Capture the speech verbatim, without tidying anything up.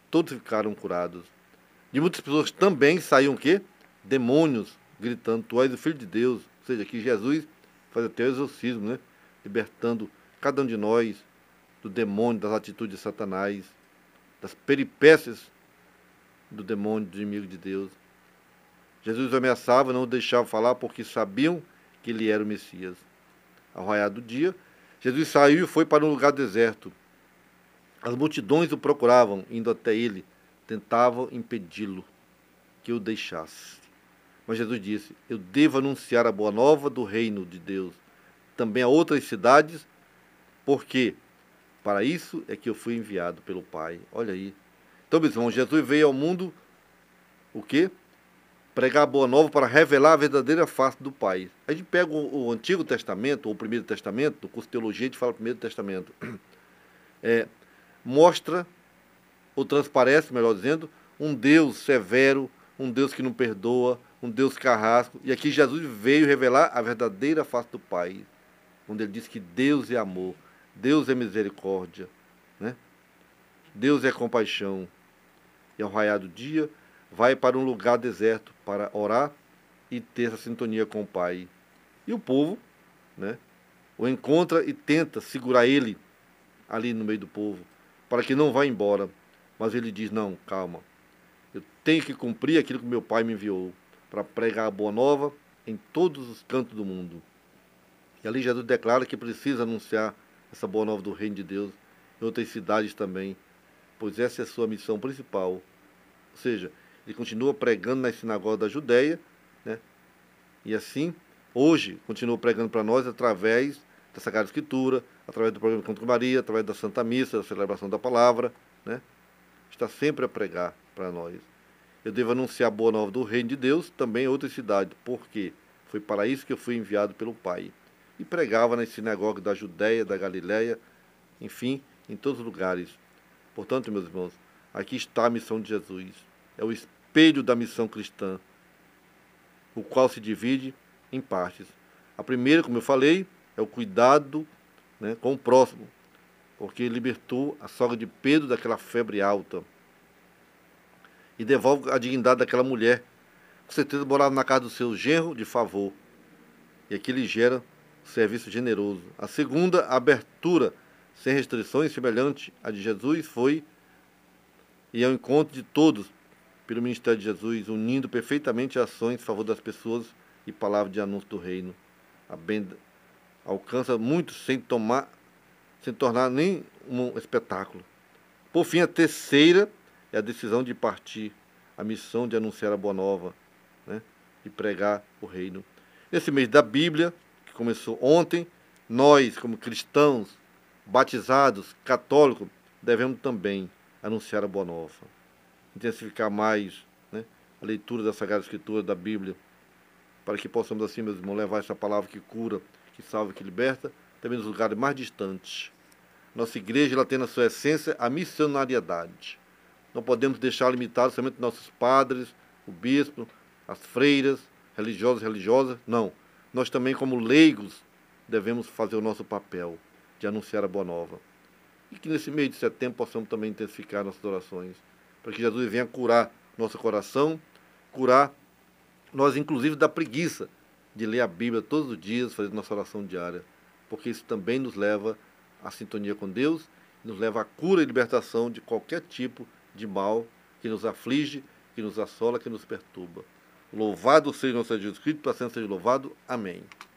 todos ficaram curados. De muitas pessoas também saíam o quê? Demônios, gritando, tu és o Filho de Deus. Ou seja, que Jesus faz até o exorcismo, né? Libertando cada um de nós do demônio, das atitudes de Satanás, das peripécias do demônio, do inimigo de Deus. Jesus ameaçava, não o deixava falar, porque sabiam que ele era o Messias. Ao raiar do dia, Jesus saiu e foi para um lugar deserto. As multidões o procuravam, indo até ele, tentavam impedi-lo que o deixasse. Mas Jesus disse, eu devo anunciar a boa nova do reino de Deus também a outras cidades, porque para isso é que eu fui enviado pelo Pai. Olha aí. Então, meus irmãos, Jesus veio ao mundo, o quê? Pregar a boa nova para revelar a verdadeira face do Pai. A gente pega o, o Antigo Testamento, ou o Primeiro Testamento, no curso de Teologia a gente fala Primeiro Testamento, é, mostra, ou transparece, melhor dizendo, um Deus severo, um Deus que não perdoa, um Deus carrasco. E aqui Jesus veio revelar a verdadeira face do Pai, onde ele diz que Deus é amor, Deus é misericórdia, né? Deus é compaixão. E ao raiar do dia, vai para um lugar deserto para orar e ter essa sintonia com o Pai. E o povo, né, o encontra e tenta segurar ele ali no meio do povo, para que não vá embora. Mas ele diz, não, calma, eu tenho que cumprir aquilo que meu Pai me enviou, para pregar a boa nova em todos os cantos do mundo. E ali Jesus declara que precisa anunciar essa boa nova do reino de Deus em outras cidades também, pois essa é a sua missão principal. Ou seja, ele continua pregando nas sinagogas da Judéia, né? E assim, hoje, continua pregando para nós através da Sagrada Escritura, através do programa Encontro com Maria, através da Santa Missa, da celebração da palavra, né? Está sempre a pregar para nós. Eu devo anunciar a boa nova do reino de Deus também em outras cidades, porque foi para isso que eu fui enviado pelo Pai. E pregava nas sinagogas da Judéia, da Galiléia, enfim, em todos os lugares. Portanto, meus irmãos, aqui está a missão de Jesus. É o espelho da missão cristã, o qual se divide em partes. A primeira, como eu falei, é o cuidado, né, com o próximo, porque libertou a sogra de Pedro daquela febre alta e devolve a dignidade daquela mulher. Com certeza morava na casa do seu genro de favor. E aqui ele gera serviço generoso. A segunda, a abertura sem restrições, semelhante à de Jesus, foi e ao encontro de todos pelo ministério de Jesus, unindo perfeitamente ações em favor das pessoas e palavras de anúncio do reino. A benda alcança muitos sem tomar, sem tornar nem um espetáculo. Por fim, a terceira é a decisão de partir, a missão de anunciar a boa nova, né, e pregar o reino. Nesse mês da Bíblia, que começou ontem, nós, como cristãos, batizados, católicos, devemos também anunciar a boa nova. Intensificar mais, né, a leitura da Sagrada Escritura, da Bíblia, para que possamos assim, meus irmãos, levar essa palavra que cura, que salva, que liberta, também nos lugares mais distantes. Nossa igreja, ela tem na sua essência a missionariedade. Não podemos deixar limitado somente nossos padres, o bispo, as freiras, religiosos e religiosas. Não. Nós também, como leigos, devemos fazer o nosso papel de anunciar a boa nova. E que nesse mês de setembro possamos também intensificar nossas orações, para que Jesus venha curar nosso coração, curar nós, inclusive, da preguiça de ler a Bíblia todos os dias, fazer nossa oração diária, porque isso também nos leva à sintonia com Deus, nos leva à cura e libertação de qualquer tipo de mal que nos aflige, que nos assola, que nos perturba. Louvado seja o nosso Jesus Cristo, para sempre seja louvado. Amém.